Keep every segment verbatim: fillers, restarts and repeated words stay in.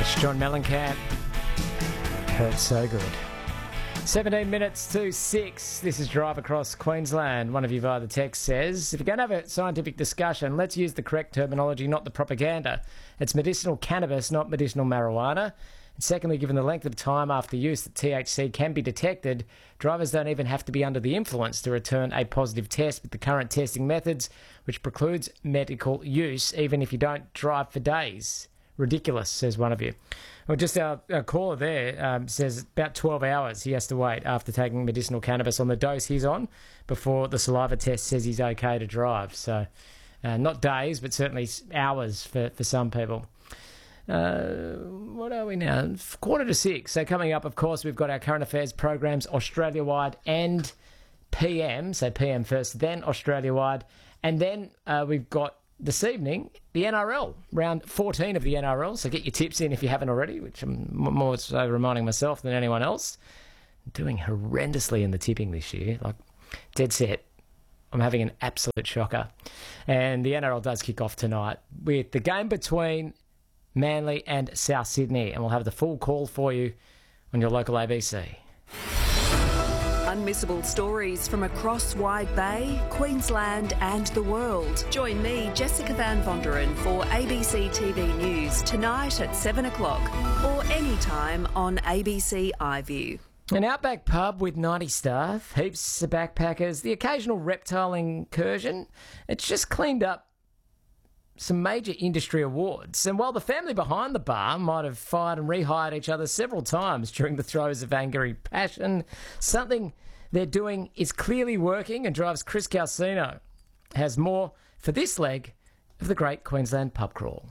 It's John Mellencamp. Hurts so good. seventeen minutes to six. This is Drive Across Queensland. One of you via the text says, if you're going to have a scientific discussion, let's use the correct terminology, not the propaganda. It's medicinal cannabis, not medicinal marijuana. And secondly, given the length of time after use that T H C can be detected, drivers don't even have to be under the influence to return a positive test with the current testing methods, which precludes medical use, even if you don't drive for days. Ridiculous, says one of you. Well, just our, our caller there um, says about twelve hours he has to wait after taking medicinal cannabis on the dose he's on before the saliva test says he's okay to drive. So uh, not days, but certainly hours for, for some people. Uh, what are we now? Quarter to six. So coming up, of course, we've got our current affairs programs Australia-wide and P M. So P M first, then Australia-wide. And then uh, we've got this evening, the N R L, round fourteen of the N R L, so get your tips in if you haven't already, which I'm more so reminding myself than anyone else. I'm doing horrendously in the tipping this year, like dead set. I'm having an absolute shocker. And the N R L does kick off tonight with the game between Manly and South Sydney, and we'll have the full call for you on your local A B C. Unmissable stories from across Wide Bay, Queensland and the world. Join me, Jessica Van Vonderen, for A B C T V News tonight at seven o'clock or anytime on A B C iView. An outback pub with ninety staff, heaps of backpackers, the occasional reptile incursion. It's just cleaned up some major industry awards. And while the family behind the bar might have fired and rehired each other several times during the throes of angry passion, something they're doing is clearly working, and drives Chris Calcino has more for this leg of the Great Queensland Pub Crawl.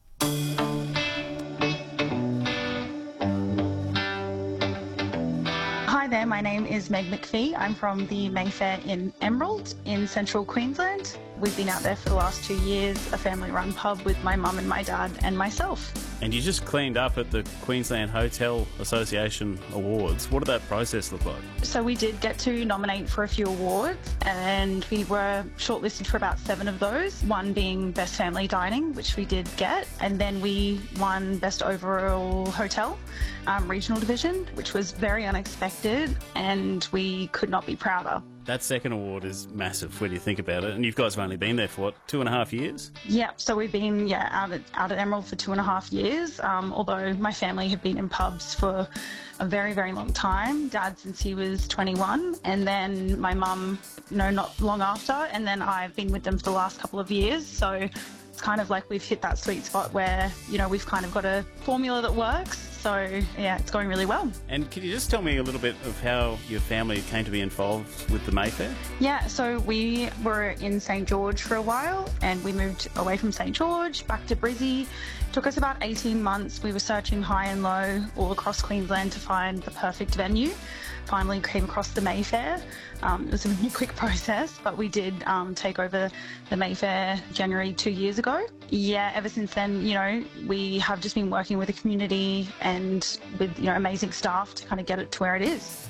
Hi there, my name is Meg McPhee. I'm from the Mayfair in Emerald in central Queensland. We've been out there for the last two years, a family-run pub with my mum and my dad and myself. And you just cleaned up at the Queensland Hotel Association Awards. What did that process look like? So we did get to nominate for a few awards, and we were shortlisted for about seven of those, one being Best Family Dining, which we did get, and then we won Best Overall Hotel, um, Regional Division, which was very unexpected, and we could not be prouder. That second award is massive when you think about it, and you guys have only been there for, what, two and a half years? Yeah, so we've been yeah out at, out at Emerald for two and a half years, um, although my family have been in pubs for a very, very long time. Dad since he was twenty-one, and then my mum, you know, not long after, and then I've been with them for the last couple of years, so it's kind of like we've hit that sweet spot where, you know, we've kind of got a formula that works. So, yeah, it's going really well. And can you just tell me a little bit of how your family came to be involved with the Mayfair? Yeah, so we were in St George for a while, and we moved away from St George back to Brizzy. It took us about eighteen months. We were searching high and low all across Queensland to find the perfect venue. Finally came across the Mayfair. Um, it was a really quick process, but we did um, take over the Mayfair January two years ago. Yeah, ever since then, you know, we have just been working with the community and with, you know, amazing staff to kind of get it to where it is.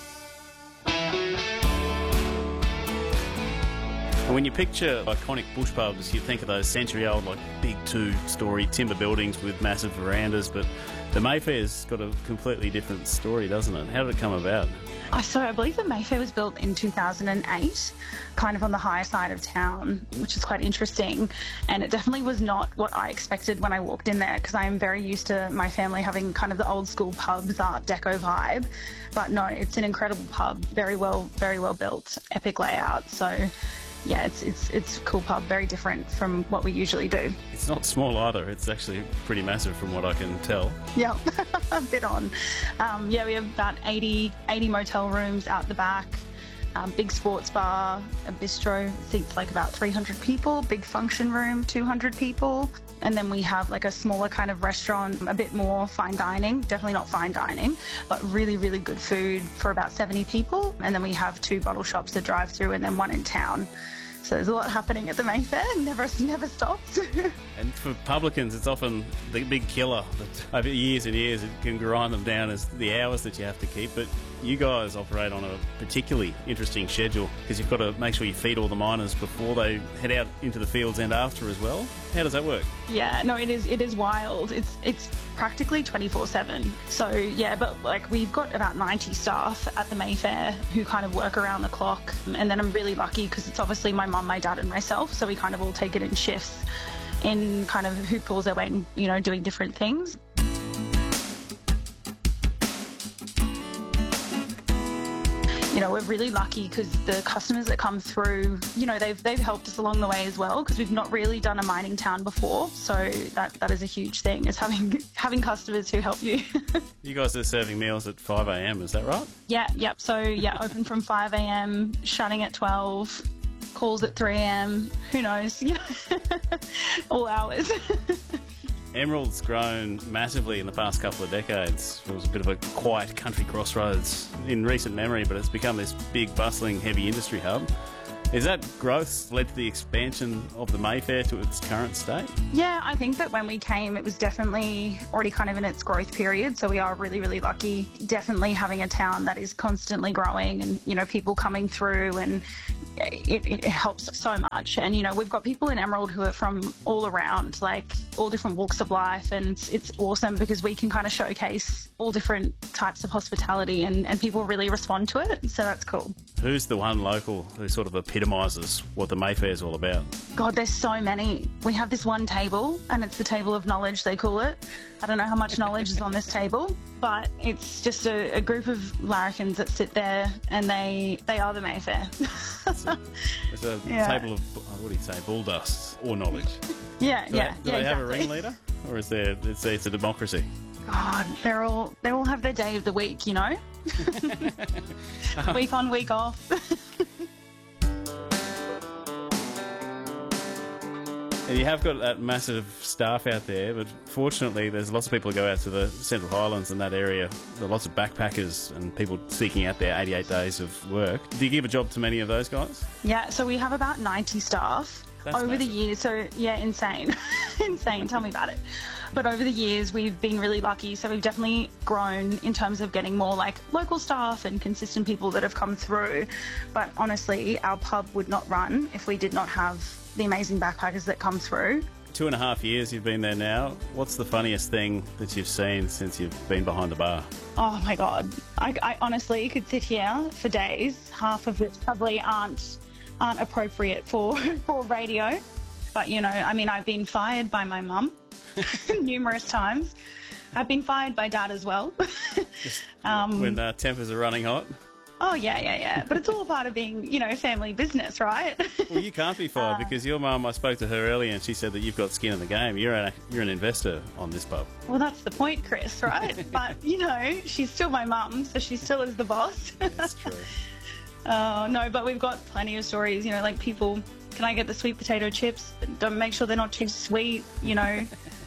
And when you picture iconic bush pubs, you think of those century-old, like, big two-storey timber buildings with massive verandas, but the Mayfair's got a completely different story, doesn't it? How did it come about? Oh, so I believe the Mayfair was built in two thousand eight, kind of on the higher side of town, which is quite interesting. And it definitely was not what I expected when I walked in there, because I am very used to my family having kind of the old school pubs, Art Deco vibe. But no, it's an incredible pub, very well, very well built, epic layout. So yeah, it's it's it's a cool pub, very different from what we usually do. It's not small either. It's actually pretty massive from what I can tell. Yeah, a bit on. Um, yeah, we have about eighty, eighty motel rooms out the back, um, big sports bar, a bistro, seats like about three hundred people, big function room, two hundred people. And then we have like a smaller kind of restaurant, a bit more fine dining, definitely not fine dining, but really, really good food for about seventy people. And then we have two bottle shops that drive through and then one in town. So there's a lot happening at the Mayfair, never never stops. And for publicans, it's often the big killer that over years and years it can grind them down as the hours that you have to keep. But You guys operate on a particularly interesting schedule because you've got to make sure you feed all the miners before they head out into the fields and after as well. How does that work? Yeah, no, it is it is wild. It's it's practically twenty-four seven. So, yeah, but like we've got about ninety staff at the Mayfair who kind of work around the clock. And then I'm really lucky because it's obviously my mum, my dad and myself. So we kind of all take it in shifts in kind of who pulls their weight and, you know, doing different things. You know, we're really lucky because the customers that come through, you know, they've they've helped us along the way as well because we've not really done a mining town before. So that that is a huge thing, is having having customers who help you. You guys are serving meals at five a m, is that right? Yeah, yep. So, yeah, open from five a m, shutting at twelve, calls at three a m, who knows, you know, all hours. Emerald's grown massively in the past couple of decades. It was a bit of a quiet country crossroads in recent memory, but it's become this big, bustling, heavy industry hub. Is that growth led to the expansion of the Mayfair to its current state? Yeah, I think that when we came, it was definitely already kind of in its growth period. So we are really, really lucky. Definitely having a town that is constantly growing and, you know, people coming through, and it, it helps so much. And, you know, we've got people in Emerald who are from all around, like all different walks of life. And it's, it's awesome because we can kind of showcase all different types of hospitality, and, and people really respond to it. So that's cool. Who's the one local who sort of epitomises what the Mayfair is all about? God, there's so many. We have this one table, and it's the table of knowledge, they call it. I don't know how much knowledge is on this table, but it's just a, a group of larrikins that sit there, and they, they are the Mayfair. It's a, it's a yeah. table of, what do you say, bull dust or knowledge. Yeah, do yeah. They, do yeah, they have exactly. a ringleader, or is there? It's, it's a democracy? God, they're all they all have their day of the week, you know. Week on, week off. And you have got that massive staff out there, but fortunately there's lots of people who go out to the Central Highlands and that area. There are lots of backpackers and people seeking out their eighty-eight days of work. Do you give a job to many of those guys? Yeah, so we have about ninety staff. That's over massive. the years. So, yeah, insane. Insane. Tell me about it. But over the years, we've been really lucky. So we've definitely grown in terms of getting more like local staff and consistent people that have come through. But honestly, our pub would not run if we did not have the amazing backpackers that come through. Two and a half years you've been there now. What's the funniest thing that you've seen since you've been behind the bar? Oh my God. I, I honestly could sit here for days, half of which probably aren't aren't appropriate for, for radio. But, you know, I mean, I've been fired by my mum numerous times. I've been fired by Dad as well. um, when uh, tempers are running hot? Oh, yeah, yeah, yeah. But it's all part of being, you know, family business, right? Well, you can't be fired uh, because your mum, I spoke to her earlier and she said that you've got skin in the game. You're an, you're an investor on this pub. Well, that's the point, Chris, right? But, you know, she's still my mum, so she still is the boss. That's true. Oh, no, but we've got plenty of stories, you know, like people, can I get the sweet potato chips? Don't make sure they're not too sweet, you know.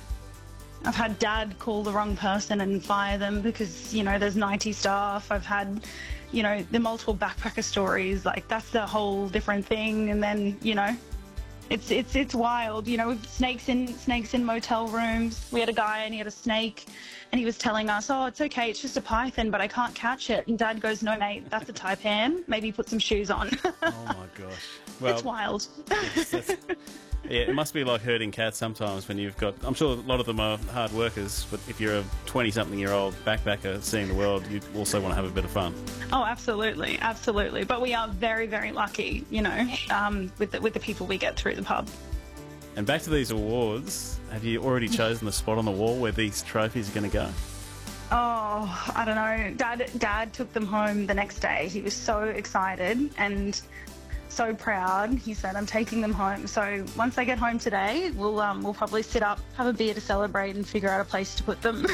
I've had Dad call the wrong person and fire them because, you know, there's ninety staff. I've had, you know, the multiple backpacker stories, like that's the whole different thing. And then, you know, it's it's it's wild, you know, with snakes in snakes in motel rooms. We had a guy and he had a snake and he was telling us, oh, it's okay, it's just a python, but I can't catch it. And Dad goes, no, mate, that's a taipan. Maybe put some shoes on. Oh, my gosh. Well, it's wild. Yes, that's, yeah, it must be like herding cats sometimes when you've got... I'm sure a lot of them are hard workers, but if you're a twenty-something-year-old backpacker seeing the world, you also want to have a bit of fun. Oh, absolutely, absolutely. But we are very, very lucky, you know, um, with the, with the people we get through the pub. And back to these awards, have you already chosen the spot on the wall where these trophies are going to go? Oh, I don't know. Dad, Dad took them home the next day. He was so excited and so proud. He said, I'm taking them home. So once I get home today, we'll um, we'll probably sit up, have a beer to celebrate and figure out a place to put them.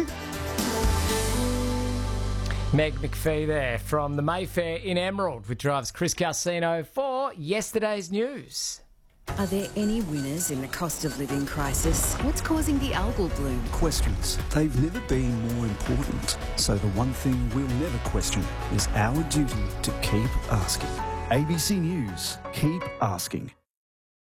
Meg McPhee there from the Mayfair in Emerald, which drives Chris Calcino for yesterday's news. Are there any winners in the cost of living crisis? What's causing the algal bloom? Questions. They've never been more important. So the one thing we'll never question is our duty to keep asking. A B C News. Keep asking.